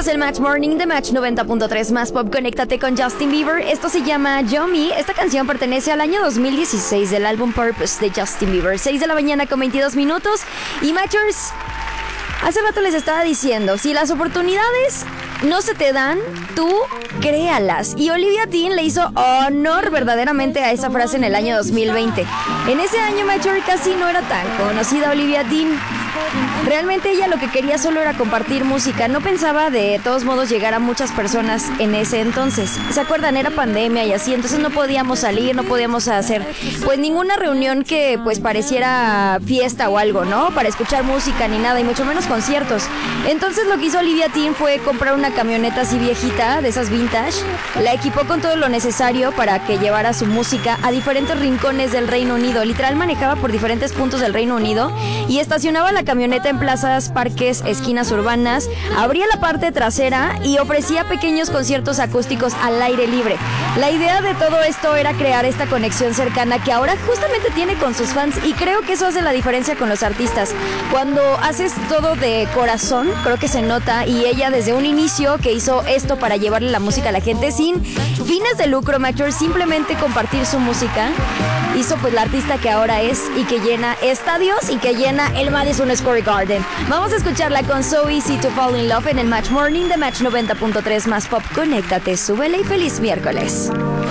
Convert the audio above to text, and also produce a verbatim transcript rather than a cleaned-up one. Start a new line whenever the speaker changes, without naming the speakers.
Escuchas el Match Morning de Match noventa punto tres más pop. Conéctate con Justin Bieber. Esto se llama Yummy. Esta canción pertenece al año dos mil dieciséis del álbum Purpose de Justin Bieber. seis de la mañana con veintidós minutos. Y Matchers, hace rato les estaba diciendo, si las oportunidades no se te dan, tú créalas. Y Olivia Dean le hizo honor verdaderamente a esa frase en el año dos mil veinte. En ese año, Matcher, casi no era tan conocida Olivia Dean. Realmente ella lo que quería solo era compartir música. No pensaba de todos modos llegar a muchas personas en ese entonces. ¿Se acuerdan? Era pandemia y así, entonces no podíamos salir, no podíamos hacer pues ninguna reunión que pues pareciera fiesta o algo, ¿no? Para escuchar música ni nada, y mucho menos conciertos. Entonces lo que hizo Olivia Dean fue comprar una camioneta así viejita, de esas vintage. La equipó con todo lo necesario para que llevara su música a diferentes rincones del Reino Unido. Literal manejaba por diferentes puntos del Reino Unido y estacionaba la camioneta en plazas, parques, esquinas urbanas, abría la parte trasera y ofrecía pequeños conciertos acústicos al aire libre. La idea de todo esto era crear esta conexión cercana que ahora justamente tiene con sus fans, y creo que eso hace la diferencia con los artistas. Cuando haces todo de corazón, creo que se nota, y ella desde un inicio que hizo esto para llevarle la música a la gente sin fines de lucro, Matcher, simplemente compartir su música, hizo pues la artista que ahora es y que llena estadios y que llena el Madison Square Garden. Vamos a escucharla con So Easy to Fall in Love en el Match Morning de Match noventa punto tres más pop. Conéctate, súbele y feliz miércoles.